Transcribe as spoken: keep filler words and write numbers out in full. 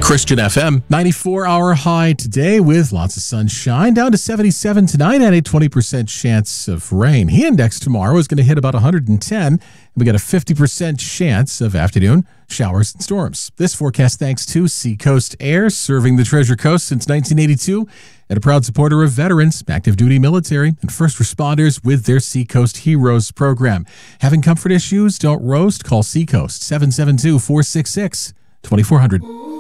Christian F M, ninety-four hour high today with lots of sunshine, down to seventy-seven tonight and a twenty percent chance of rain. Heat index tomorrow is going to hit about one hundred ten, and we got a fifty percent chance of afternoon showers and storms. This forecast thanks to Seacoast Air, serving the Treasure Coast since nineteen eighty-two, and a proud supporter of veterans, active duty military, and first responders with their Seacoast Heroes program. Having comfort issues? Don't roast. Call Seacoast, seven seven two, four six six, two four zero zero.